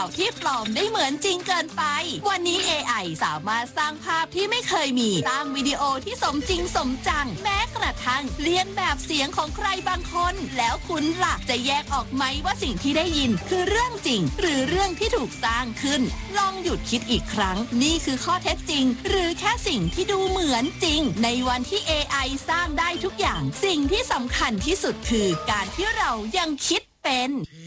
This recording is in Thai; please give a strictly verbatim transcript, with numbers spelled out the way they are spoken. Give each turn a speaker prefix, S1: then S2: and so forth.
S1: าวที่ปลอมได้เหมือนจริงเกินไปวันนี้ เอ ไอ สามารถสร้างภาพที่ไม่เคยมีสร้างวิดีโอที่สมจริงสมจังแม้กระทั่งเลียนแบบเสียงของใครบางคนแล้วคุณล่ะจะแยกออกไหมว่าสิ่งที่ได้ยินคือเรื่องจริงหรือเรื่องที่ถูกสร้างขึ้นลองหยุดคิดอีกครั้งนี่คือข้อเท็จจริงหรือแค่สิ่งที่ดูเหมือนจริงในวันที่ เอ ไอ สร้างได้ทุกอย่างสิ่งที่สำคัญที่สุดคือการที่เรายังคิดเป็น